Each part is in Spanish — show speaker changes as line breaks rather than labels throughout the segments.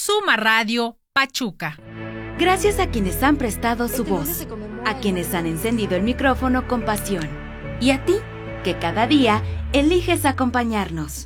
Suma Radio Pachuca.
Gracias a quienes han prestado su voz, a quienes han encendido el micrófono con pasión, y a ti, que cada día eliges acompañarnos.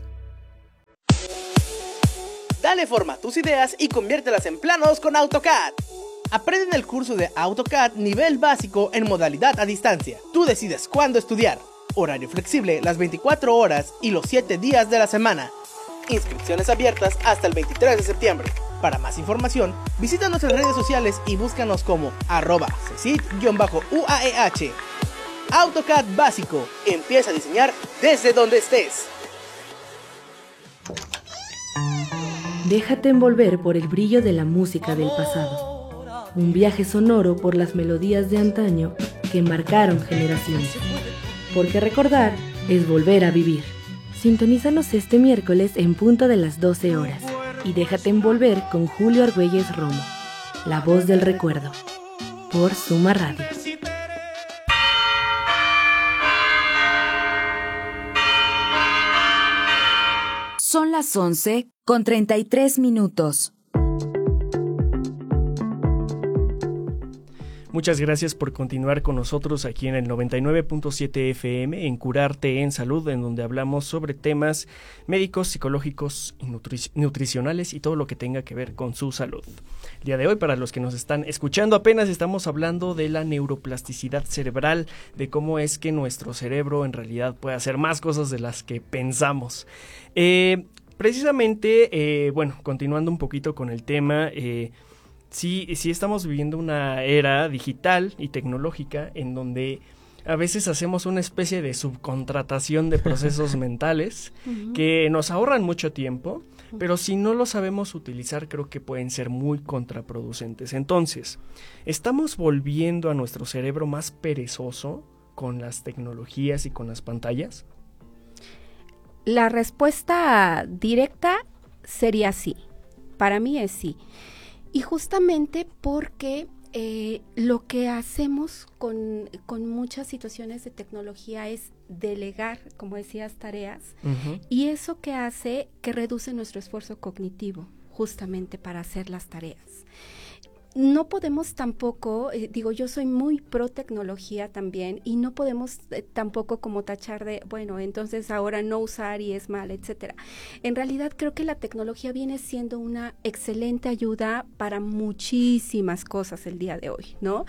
Dale forma a tus ideas y conviértelas en planos con AutoCAD. Aprende en el curso de AutoCAD nivel básico en modalidad a distancia. Tú decides cuándo estudiar. Horario flexible las 24 horas y los 7 días de la semana. Inscripciones abiertas hasta el 23 de septiembre. Para más información, visita nuestras redes sociales y búscanos como @cesid_UAEH. AutoCAD básico. Empieza a diseñar desde donde estés.
Déjate envolver por el brillo de la música del pasado. Un viaje sonoro por las melodías de antaño que marcaron generaciones. Porque recordar es volver a vivir. Sintonízanos este miércoles en punto de las 12 horas. Y déjate envolver con Julio Argüelles Romo, la voz del recuerdo, por Suma Radio.
Son las 11:33.
Muchas gracias por continuar con nosotros aquí en el 99.7 FM, en Curarte en Salud, en donde hablamos sobre temas médicos, psicológicos y nutricionales y todo lo que tenga que ver con su salud. El día de hoy, para los que nos están escuchando apenas, estamos hablando de la neuroplasticidad cerebral, de cómo es que nuestro cerebro en realidad puede hacer más cosas de las que pensamos. Precisamente, continuando un poquito con el tema, sí estamos viviendo una era digital y tecnológica en donde a veces hacemos una especie de subcontratación de procesos mentales que nos ahorran mucho tiempo, pero si no lo sabemos utilizar creo que pueden ser muy contraproducentes. Entonces, ¿estamos volviendo a nuestro cerebro más perezoso con las tecnologías y con las pantallas?
La respuesta directa sería sí. Para mí es sí. Y justamente porque lo que hacemos con muchas situaciones de tecnología es delegar, como decías, tareas, y eso que hace que reduce nuestro esfuerzo cognitivo justamente para hacer las tareas. No podemos tampoco, yo soy muy pro tecnología también, y no podemos tampoco como tachar de, bueno, entonces ahora no usar y es mal, etcétera. En realidad creo que la tecnología viene siendo una excelente ayuda para muchísimas cosas el día de hoy, ¿no?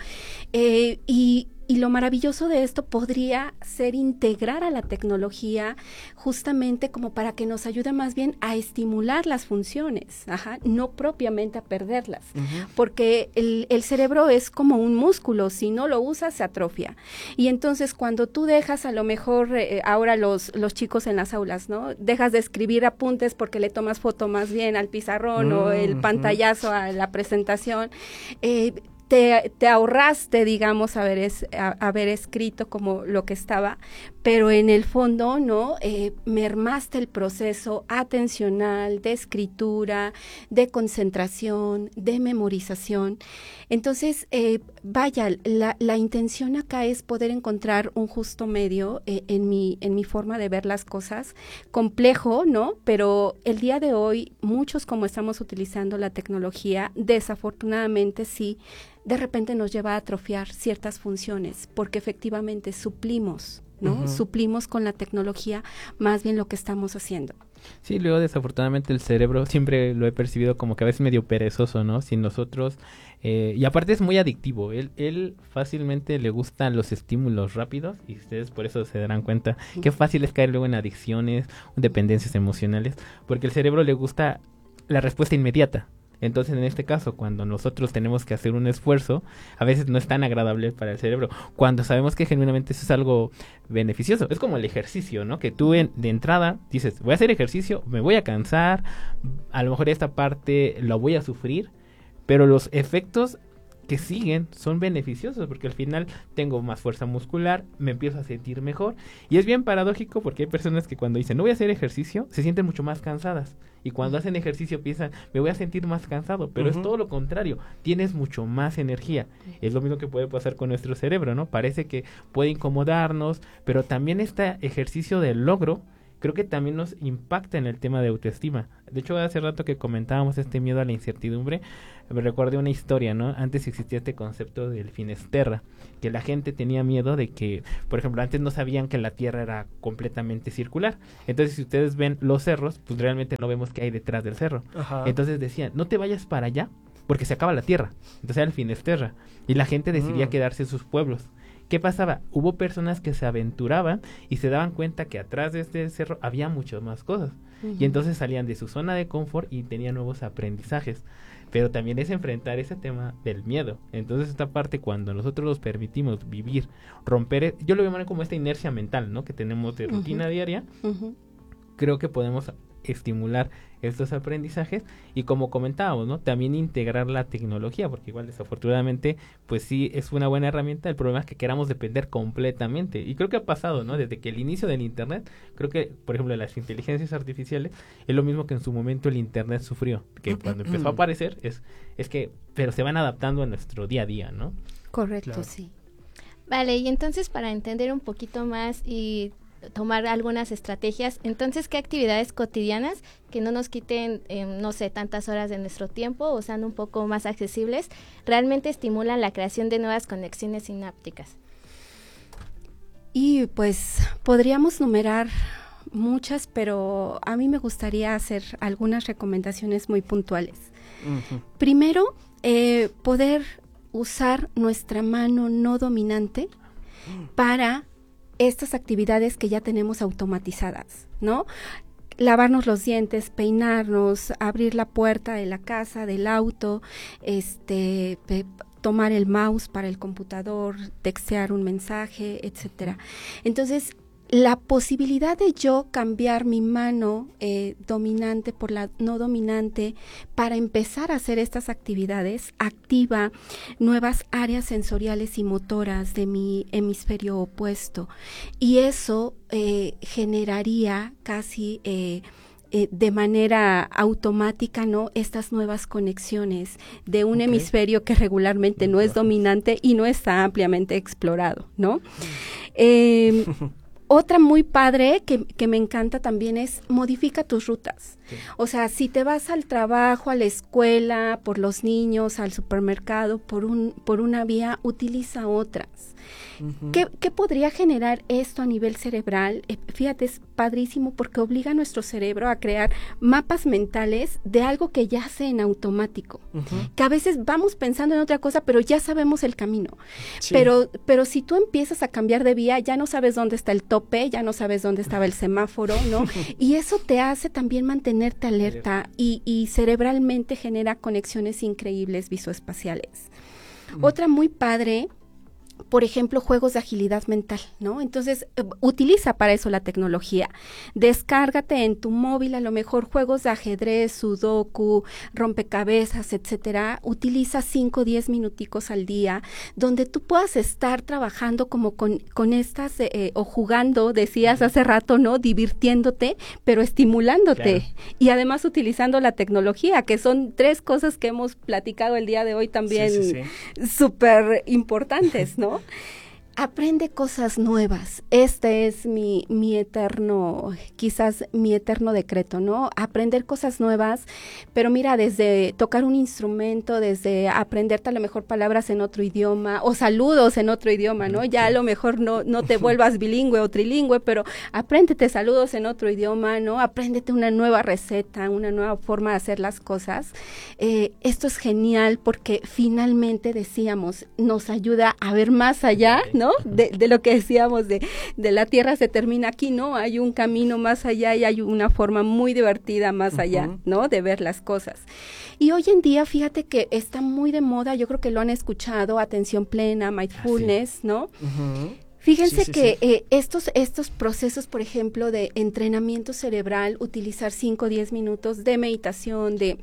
Y lo maravilloso de esto podría ser integrar a la tecnología justamente como para que nos ayude más bien a estimular las funciones, no propiamente a perderlas, porque el cerebro es como un músculo, si no lo usas se atrofia. Y entonces cuando tú dejas a lo mejor, ahora los chicos en las aulas, ¿no? Dejas de escribir apuntes porque le tomas foto más bien al pizarrón o el pantallazo a la presentación, te ahorraste, digamos, haber escrito como lo que estaba, pero en el fondo, ¿no? Mermaste el proceso atencional, de escritura, de concentración, de memorización. Entonces, la intención acá es poder encontrar un justo medio en mi forma de ver las cosas, complejo, ¿no? Pero el día de hoy, muchos como estamos utilizando la tecnología, desafortunadamente sí, de repente nos lleva a atrofiar ciertas funciones, porque efectivamente suplimos, ¿no? Suplimos con la tecnología más bien lo que estamos haciendo.
Sí, luego desafortunadamente el cerebro siempre lo he percibido como que a veces medio perezoso, ¿no? Sin nosotros, y aparte es muy adictivo, él fácilmente le gustan los estímulos rápidos, y ustedes por eso se darán cuenta qué fácil es caer luego en adicciones, dependencias emocionales, porque el cerebro le gusta la respuesta inmediata. Entonces, en este caso, cuando nosotros tenemos que hacer un esfuerzo, a veces no es tan agradable para el cerebro, cuando sabemos que genuinamente eso es algo beneficioso. Es como el ejercicio, ¿no? Que tú de entrada dices, voy a hacer ejercicio, me voy a cansar, a lo mejor esta parte la voy a sufrir, pero los efectos que siguen son beneficiosos, porque al final tengo más fuerza muscular, me empiezo a sentir mejor, y es bien paradójico porque hay personas que cuando dicen no voy a hacer ejercicio, se sienten mucho más cansadas, y cuando hacen ejercicio piensan me voy a sentir más cansado, pero es todo lo contrario, tienes mucho más energía. Es lo mismo que puede pasar con nuestro cerebro, ¿no? Parece que puede incomodarnos, pero también este ejercicio del logro creo que también nos impacta en el tema de autoestima. De hecho, hace rato que comentábamos este miedo a la incertidumbre, me recordé una historia, ¿no? Antes existía este concepto del Finisterra, que la gente tenía miedo de que, por ejemplo, antes no sabían que la Tierra era completamente circular. Entonces, si ustedes ven los cerros, pues realmente no vemos qué hay detrás del cerro. Ajá. Entonces decían, no te vayas para allá, porque se acaba la Tierra. Entonces era el Finisterra. Y la gente decidía quedarse en sus pueblos. ¿Qué pasaba? Hubo personas que se aventuraban y se daban cuenta que atrás de este cerro había muchas más cosas. Y entonces salían de su zona de confort y tenían nuevos aprendizajes. Pero también es enfrentar ese tema del miedo. Entonces esta parte, cuando nosotros nos permitimos vivir, romper, yo lo veo como esta inercia mental, ¿no? Que tenemos de rutina diaria, creo que podemos estimular estos aprendizajes y, como comentábamos, ¿no? También integrar la tecnología, porque igual desafortunadamente pues sí es una buena herramienta. El problema es que queramos depender completamente, y creo que ha pasado, ¿no? Desde que el inicio del internet, creo que por ejemplo las inteligencias artificiales es lo mismo que en su momento el internet sufrió, que cuando empezó a aparecer es que, pero se van adaptando a nuestro día a día, ¿no?
Correcto,
claro.
Sí.
Vale, y entonces, para entender un poquito más y tomar algunas estrategias, entonces, ¿qué actividades cotidianas que no nos quiten, no sé, tantas horas de nuestro tiempo, o sean un poco más accesibles, realmente estimulan la creación de nuevas conexiones sinápticas?
Y pues podríamos numerar muchas, pero a mí me gustaría hacer algunas recomendaciones muy puntuales. Primero, poder usar nuestra mano no dominante para estas actividades que ya tenemos automatizadas, ¿no? Lavarnos los dientes, peinarnos, abrir la puerta de la casa, del auto, tomar el mouse para el computador, textear un mensaje, etcétera. Entonces, la posibilidad de yo cambiar mi mano dominante por la no dominante para empezar a hacer estas actividades activa nuevas áreas sensoriales y motoras de mi hemisferio opuesto, y eso generaría casi de manera automática, ¿no?, estas nuevas conexiones de un hemisferio que regularmente no es dominante y no está ampliamente explorado, ¿no? Otra muy padre que me encanta también es modifica tus rutas. Sí. O sea, si te vas al trabajo, a la escuela, por los niños, al supermercado, por una vía, utiliza otras. ¿Qué podría generar esto a nivel cerebral? Fíjate, es padrísimo porque obliga a nuestro cerebro a crear mapas mentales de algo que ya hace en automático. Que a veces vamos pensando en otra cosa, pero ya sabemos el camino. Sí. Pero si tú empiezas a cambiar de vía, ya no sabes dónde está el tope, ya no sabes dónde estaba el semáforo, ¿no? Y eso te hace también mantenerte alerta y cerebralmente genera conexiones increíbles visoespaciales. Otra muy padre, por ejemplo, juegos de agilidad mental, ¿no? Entonces, utiliza para eso la tecnología. Descárgate en tu móvil a lo mejor juegos de ajedrez, sudoku, rompecabezas, etcétera. Utiliza 5 o 10 minuticos al día, donde tú puedas estar trabajando como con estas, o jugando, decías hace rato, ¿no? Divirtiéndote, pero estimulándote. Claro. Y además utilizando la tecnología, que son 3 cosas que hemos platicado el día de hoy también súper importantes, ¿no? Aprende cosas nuevas. Este es mi eterno, quizás mi eterno decreto, ¿no? Aprender cosas nuevas, pero mira, desde tocar un instrumento, desde aprenderte a lo mejor palabras en otro idioma, o saludos en otro idioma, ¿no? Ya a lo mejor no te vuelvas bilingüe o trilingüe, pero apréndete saludos en otro idioma, ¿no? Apréndete una nueva receta, una nueva forma de hacer las cosas. Esto es genial porque finalmente, decíamos, nos ayuda a ver más allá, ¿no? De lo que decíamos de la Tierra se termina aquí, ¿no? Hay un camino más allá y hay una forma muy divertida más allá, ¿no? De ver las cosas. Y hoy en día, fíjate que está muy de moda, yo creo que lo han escuchado, atención plena, mindfulness, ¿no? Fíjense que estos procesos, por ejemplo, de entrenamiento cerebral, utilizar 5 o 10 minutos de meditación, de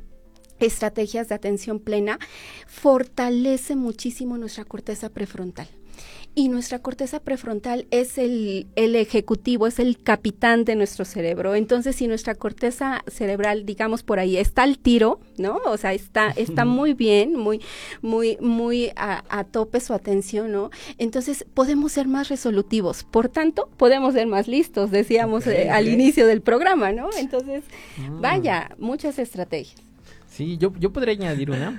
estrategias de atención plena, fortalece muchísimo nuestra corteza prefrontal. y nuestra corteza prefrontal es el ejecutivo, es el capitán de nuestro cerebro. Entonces, si nuestra corteza cerebral, digamos por ahí, está al tiro, ¿no? O sea, está muy bien, muy a tope su atención, ¿no? Entonces, podemos ser más resolutivos. Por tanto, podemos ser más listos, decíamos al inicio del programa, ¿no? Entonces, vaya, muchas estrategias.
Sí, yo podría añadir una.